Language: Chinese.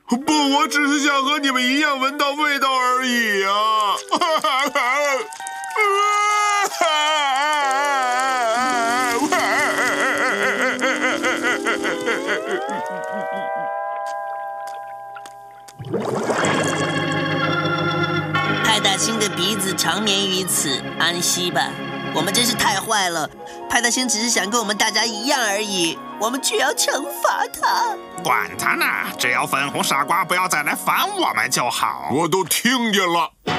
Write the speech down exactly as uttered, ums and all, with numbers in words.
不，我只是想和你们一样闻到味道而已啊！ 派大星的鼻子长眠于此，安息吧。我们真是太坏了，派大星只是想跟我们大家一样而已，我们却要惩罚他。 管他呢，只要粉红傻瓜不要再来烦我们就好。 我都听见了。